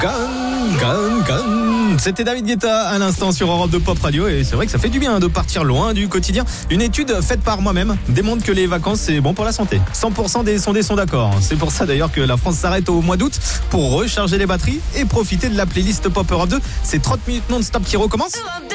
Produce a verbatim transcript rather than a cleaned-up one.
Gone, gone, gone. C'était David Guetta à l'instant sur Europe deux Pop Radio et c'est vrai que ça fait du bien de partir loin du quotidien. Une étude faite par moi-même démontre que les vacances c'est bon pour la santé. cent pour cent des sondés sont d'accord. C'est pour ça d'ailleurs que la France s'arrête au mois d'août pour recharger les batteries et profiter de la playlist Pop Europe deux. C'est trente minutes non-stop qui recommence.